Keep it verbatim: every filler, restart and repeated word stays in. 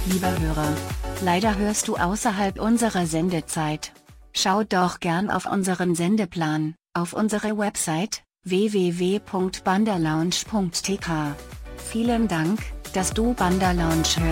Lieber Hörer, leider hörst du außerhalb unserer Sendezeit. Schau doch gern auf unseren Sendeplan, auf unsere Website w w w punkt bandalounge punkt t k. Vielen Dank, dass du Bandalounge hörst.